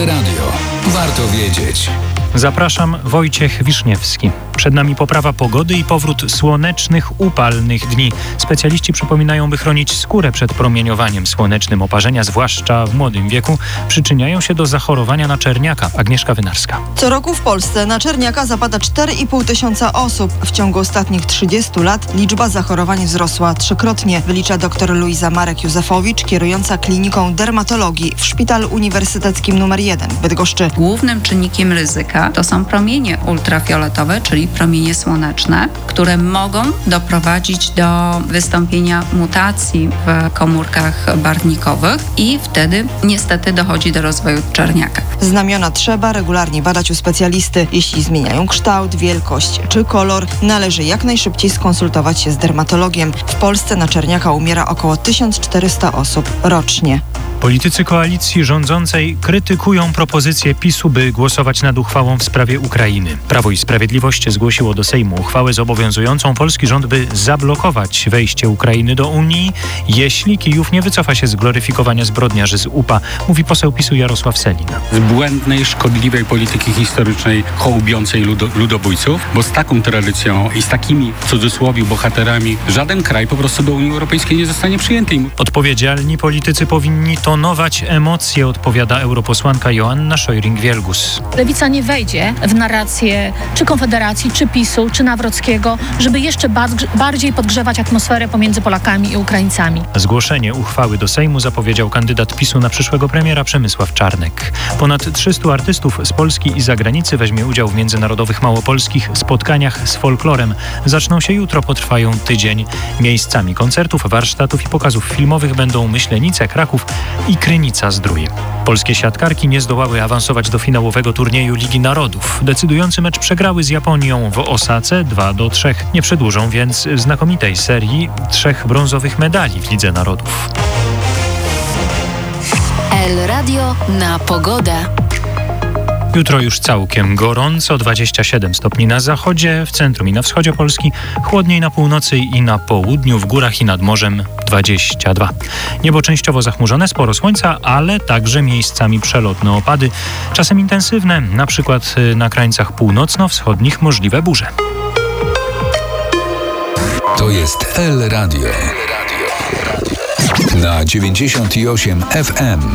Radio. Warto wiedzieć. Zapraszam, Wojciech Wiszniewski. Przed nami poprawa pogody i powrót słonecznych, upalnych dni. Specjaliści przypominają, by chronić skórę przed promieniowaniem słonecznym. Oparzenia, zwłaszcza w młodym wieku, przyczyniają się do zachorowania na czerniaka. Agnieszka Wynarska. Co roku w Polsce na czerniaka zapada 4,5 tysiąca osób. W ciągu ostatnich 30 lat liczba zachorowań wzrosła trzykrotnie, wylicza dr Luiza Marek-Józefowicz, kierująca kliniką dermatologii w Szpitalu Uniwersyteckim nr 1 w Bydgoszczy. Głównym czynnikiem ryzyka to są promienie ultrafioletowe, czyli promienie słoneczne, które mogą doprowadzić do wystąpienia mutacji w komórkach barwnikowych i wtedy niestety dochodzi do rozwoju czerniaka. Znamiona trzeba regularnie badać u specjalisty. Jeśli zmieniają kształt, wielkość czy kolor, należy jak najszybciej skonsultować się z dermatologiem. W Polsce na czerniaka umiera około 1400 osób rocznie. Politycy koalicji rządzącej krytykują propozycję PiS-u, by głosować nad uchwałą w sprawie Ukrainy. Prawo i Sprawiedliwość zgłosiło do Sejmu uchwałę zobowiązującą polski rząd, by zablokować wejście Ukrainy do Unii, jeśli Kijów nie wycofa się z gloryfikowania zbrodniarzy z UPA, mówi poseł PiS-u Jarosław Sellin. Z błędnej, szkodliwej polityki historycznej hołubiącej ludobójców, bo z taką tradycją i z takimi, w cudzysłowie, bohaterami żaden kraj po prostu do Unii Europejskiej nie zostanie przyjęty. Odpowiedzialni politycy powinni tonować emocje, odpowiada europosłanka Joanna Scheuring-Wielgus. Lewica nie wejdzie w narrację czy Konfederacji, czy PiS-u, czy Nawrockiego, żeby jeszcze bardziej podgrzewać atmosferę pomiędzy Polakami i Ukraińcami. Zgłoszenie uchwały do Sejmu zapowiedział kandydat PiS-u na przyszłego premiera Przemysław Czarnek. Ponad 300 artystów z Polski i zagranicy weźmie udział w międzynarodowych małopolskich spotkaniach z folklorem. Zaczną się jutro, potrwają tydzień. Miejscami koncertów, warsztatów i pokazów filmowych będą Myślenice, Kraków i Krynica-Zdrój. Polskie siatkarki nie zdołały awansować do finałowego turnieju Ligi Narodów. Decydujący mecz przegrały z Japonią w Osace 2-3. Nie przedłużą więc znakomitej serii 3 brązowych medali w Lidze Narodów. El Radio na pogodę. Jutro już całkiem gorąco, 27 stopni na zachodzie, w centrum i na wschodzie Polski, chłodniej na północy i na południu, w górach i nad morzem 22. Niebo częściowo zachmurzone, sporo słońca, ale także miejscami przelotne opady, czasem intensywne, na przykład na krańcach północno-wschodnich możliwe burze. To jest El Radio. Na 98 FM.